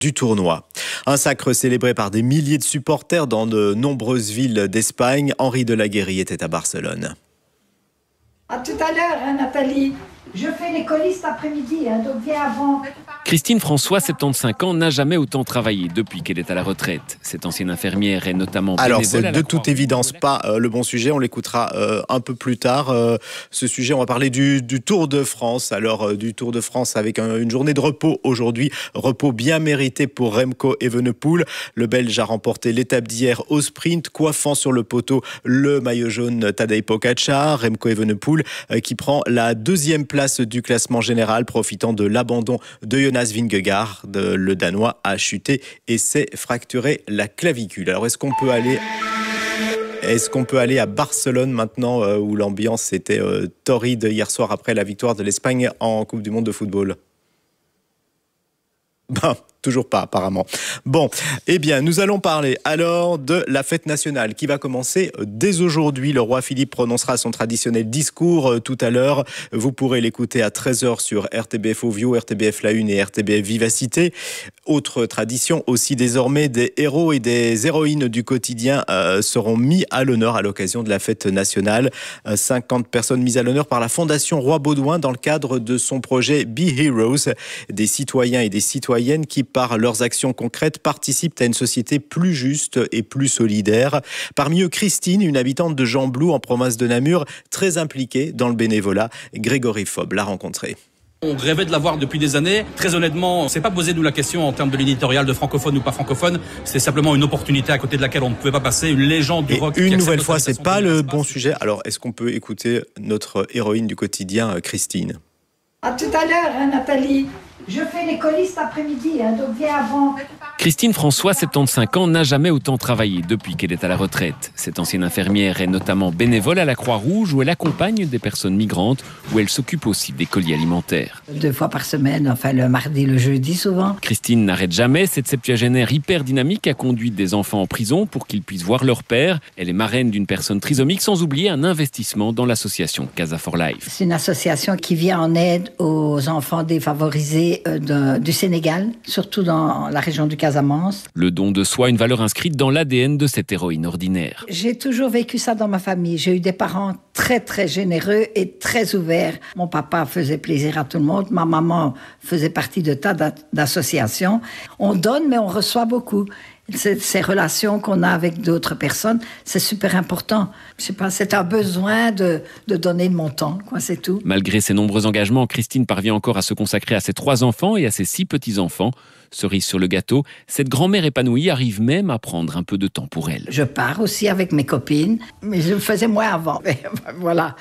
du tournoi. Un sacre célébré par des milliers de supporters dans de nombreuses villes d'Espagne. Henri de la Guérie était à Barcelone. À tout à l'heure, Nathalie. Je fais les colis cet après-midi, donc viens avant. Christine François, 75 ans, n'a jamais autant travaillé depuis qu'elle est à la retraite. Cette ancienne infirmière est notamment bénévole. Alors, c'est de toute évidence pas le bon sujet. On l'écoutera un peu plus tard. Ce sujet, on va parler du Tour de France. Alors, du Tour de France avec une journée de repos aujourd'hui. Repos bien mérité pour Remco Evenepoel. Le Belge a remporté l'étape d'hier au sprint, coiffant sur le poteau le maillot jaune Tadej Pogačar. Remco Evenepoel qui prend la deuxième place du classement général, profitant de l'abandon de Jonas Vingegaard. Le Danois a chuté et s'est fracturé la clavicule. Alors, est-ce qu'on peut aller à Barcelone maintenant, où l'ambiance était torride hier soir après la victoire de l'Espagne en Coupe du Monde de football ? Toujours pas, apparemment. Bon, eh bien, nous allons parler alors de la fête nationale qui va commencer dès aujourd'hui. Le roi Philippe prononcera son traditionnel discours tout à l'heure. Vous pourrez l'écouter à 13h sur RTBF Ovio, RTBF La Une et RTBF Vivacité. Autre tradition aussi désormais, des héros et des héroïnes du quotidien seront mis à l'honneur à l'occasion de la fête nationale. 50 personnes mises à l'honneur par la Fondation Roi Baudouin dans le cadre de son projet Be Heroes. Des citoyens et des citoyennes qui, par leurs actions concrètes, participent à une société plus juste et plus solidaire. Parmi eux, Christine, une habitante de Gembloux en province de Namur, très impliquée dans le bénévolat. Grégory Fob l'a rencontrée. On rêvait de l'avoir depuis des années. Très honnêtement, on ne s'est pas posé nous la question en termes de l'éditorial de francophone ou pas francophone. C'est simplement une opportunité à côté de laquelle on ne pouvait pas passer. Une légende du rock. Une nouvelle fois, c'est pas le bon sujet. Alors, est-ce qu'on peut écouter notre héroïne du quotidien, Christine ? À tout à l'heure, Nathalie. Je fais les colis cet après-midi, donc viens avant. Christine François, 75 ans, n'a jamais autant travaillé depuis qu'elle est à la retraite. Cette ancienne infirmière est notamment bénévole à la Croix-Rouge où elle accompagne des personnes migrantes, où elle s'occupe aussi des colis alimentaires. 2 fois par semaine, enfin le mardi, le jeudi souvent. Christine n'arrête jamais. Cette septuagénaire hyper dynamique a conduit des enfants en prison pour qu'ils puissent voir leur père. Elle est marraine d'une personne trisomique, sans oublier un investissement dans l'association Casa for Life. C'est une association qui vient en aide aux enfants défavorisés du Sénégal, surtout dans la région du Casamance. Le don de soi, une valeur inscrite dans l'ADN de cette héroïne ordinaire. J'ai toujours vécu ça dans ma famille. J'ai eu des parents très très généreux et très ouverts. Mon papa faisait plaisir à tout le monde. Ma maman faisait partie de tas d'associations. On donne, mais on reçoit beaucoup. Ces relations qu'on a avec d'autres personnes, c'est super important. Je sais pas, c'est un besoin de donner de mon temps, quoi, c'est tout. Malgré ses nombreux engagements, Christine parvient encore à se consacrer à ses 3 enfants et à ses 6 petits-enfants. Cerise sur le gâteau, cette grand-mère épanouie arrive même à prendre un peu de temps pour elle. Je pars aussi avec mes copines, mais je le faisais moins avant. Mais voilà.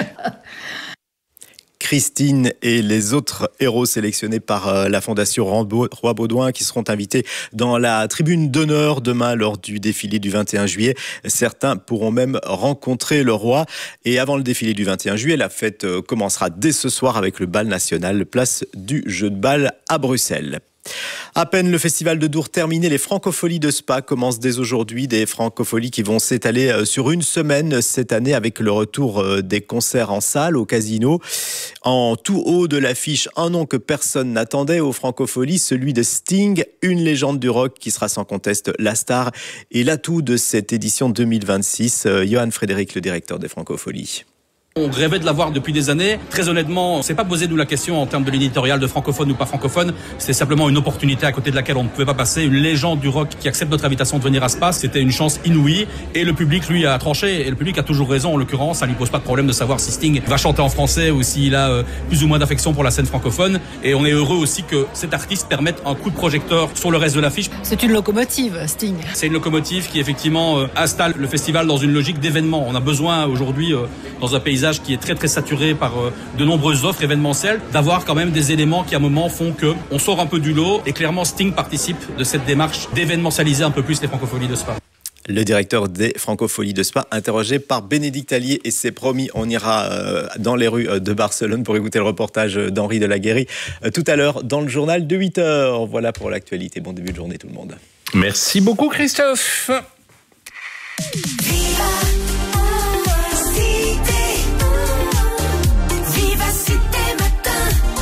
Christine et les autres héros sélectionnés par la Fondation Roi Baudouin qui seront invités dans la tribune d'honneur demain lors du défilé du 21 juillet. Certains pourront même rencontrer le roi. Et avant le défilé du 21 juillet, la fête commencera dès ce soir avec le bal national, place du jeu de balle à Bruxelles. À peine le festival de Dour terminé, les Francopholies de Spa commencent dès aujourd'hui. Des Francopholies qui vont s'étaler sur une semaine cette année avec le retour des concerts en salle, au casino. En tout haut de l'affiche, un nom que personne n'attendait aux Francopholies, celui de Sting, une légende du rock qui sera sans conteste la star et l'atout de cette édition 2026. Johan Frédéric, le directeur des Francopholies. On rêvait de l'avoir depuis des années. Très honnêtement, on ne s'est pas posé nous la question en termes de l'éditorial de francophone ou pas francophone. C'est simplement une opportunité à côté de laquelle on ne pouvait pas passer. Une légende du rock qui accepte notre invitation de venir à Spa. C'était une chance inouïe. Et le public, lui, a tranché. Et le public a toujours raison. En l'occurrence, ça lui pose pas de problème de savoir si Sting va chanter en français ou s'il a plus ou moins d'affection pour la scène francophone. Et on est heureux aussi que cet artiste permette un coup de projecteur sur le reste de l'affiche. C'est une locomotive, Sting. C'est une locomotive qui, effectivement, installe le festival dans une logique d'événement. On a besoin aujourd'hui, dans un paysage qui est très saturé par de nombreuses offres événementielles, d'avoir quand même des éléments qui à un moment font que on sort un peu du lot et clairement Sting participe de cette démarche d'événementialiser un peu plus les Francopholies de Spa. Le directeur des Francopholies de Spa, interrogé par Bénédicte Allier, et c'est promis, on ira dans les rues de Barcelone pour écouter le reportage d'Henri de la Guérie tout à l'heure dans le journal de 8h. Voilà pour l'actualité. Bon début de journée tout le monde. Merci beaucoup Christophe.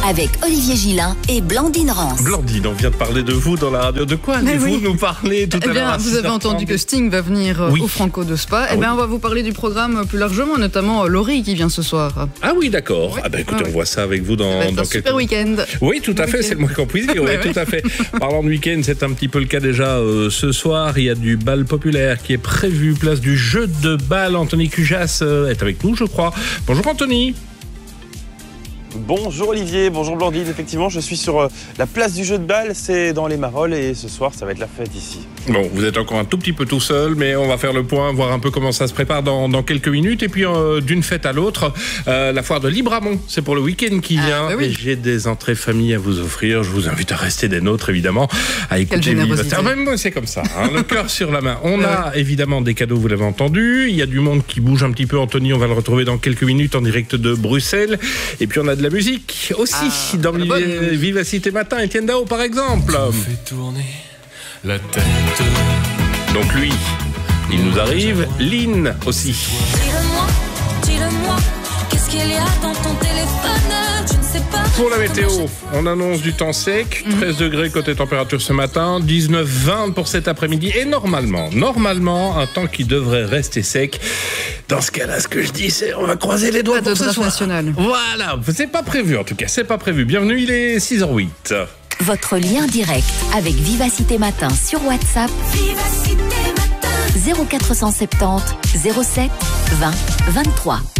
avec Olivier Gillin et Blandine Rance. Blandine, on vient de parler de vous dans la radio. De quoi allez-vous nous parler tout à l'heure? Vous avez entendu que Sting va venir au Franco de Spa. On va vous parler du programme plus largement, notamment Laurie qui vient ce soir. Ah oui, d'accord. Écoutez, on voit ça avec vous dans quelques... super week-end. Oui, tout à fait, c'est le moins qu'on puisse dire. Oui, tout à fait. Parlant de week-end, c'est un petit peu le cas déjà ce soir. Il y a du bal populaire qui est prévu, place du jeu de bal. Anthony Cujas est avec nous, je crois. Bonjour Anthony. Bonjour Olivier, bonjour Blandine. Effectivement, je suis sur la place du jeu de bal, c'est dans les Marolles et ce soir, ça va être la fête ici. Bon, vous êtes encore un tout petit peu tout seul, mais on va faire le point, voir un peu comment ça se prépare dans quelques minutes. Et puis, d'une fête à l'autre, la foire de Libramont, c'est pour le week-end qui vient. Et j'ai des entrées famille à vous offrir. Je vous invite à rester des nôtres, évidemment, à écouter Même c'est comme ça, le cœur sur la main. On a évidemment des cadeaux, vous l'avez entendu. Il y a du monde qui bouge un petit peu. Anthony, on va le retrouver dans quelques minutes en direct de Bruxelles. Et puis, on a de la musique aussi dans Vivacité Matin. Etienne Dao, par exemple. Fait tourner la tête. Donc lui, il nous arrive. Lynn aussi. Dis-le-moi, qu'est-ce qu'il y a dans ton téléphone? Je ne sais pas. Pour la météo, on annonce du temps sec, 13 degrés côté température ce matin, 19-20 pour cet après-midi. Et normalement, un temps qui devrait rester sec. Dans ce cas-là, ce que je dis, c'est on va croiser les doigts pour ce soir. National. Voilà, c'est pas prévu en tout cas, c'est pas prévu. Bienvenue, il est 6h08. Votre lien direct avec Vivacité Matin sur WhatsApp. Vivacité Matin. 0470 07 20 23.